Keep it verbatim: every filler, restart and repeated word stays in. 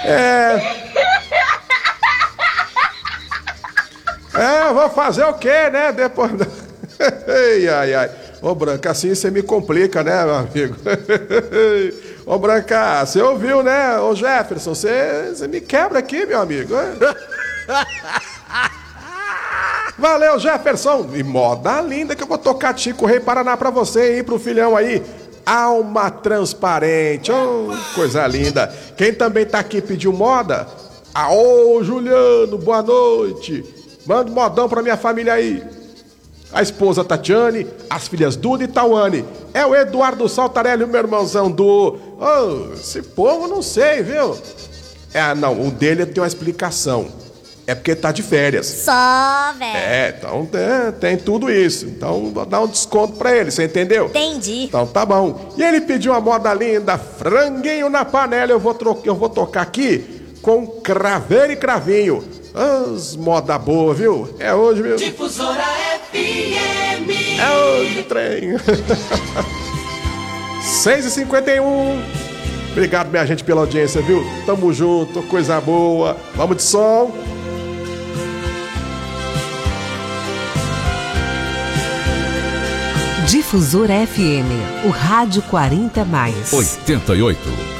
É... É, vou fazer o quê, né? Depois... ai, ai, ai. Ô, Branca, assim você me complica, né, meu amigo? Ô, Branca, você ouviu, né? Ô, Jefferson, você, você me quebra aqui, meu amigo. Valeu, Jefferson. E moda linda que eu vou tocar Chico Rei Paraná pra você, hein, pro filhão aí. Alma transparente. Oh, coisa linda. Quem também tá aqui pediu moda? Ah, ô, Juliano, boa noite. Manda um modão pra minha família aí. A esposa Tatiane, as filhas Duda e Tauane. É o Eduardo Saltarelli, o meu irmãozão do... Oh, esse povo não sei, viu? É, não, o dele tem uma explicação. É porque tá de férias. Só, velho. É, então tem, tem tudo isso. Então vou dar um desconto pra ele, você entendeu? Entendi. Então tá bom. E ele pediu uma moda linda, franguinho na panela. Eu vou, tro... eu vou tocar aqui com craveiro e cravinho. As moda boa, viu? É hoje, viu? Difusora F M. É hoje, trem. seis e cinquenta e um. Obrigado, minha gente, pela audiência, viu? Tamo junto, coisa boa. Vamos de som. Difusora F M, o rádio quarenta mais. oitenta e oito.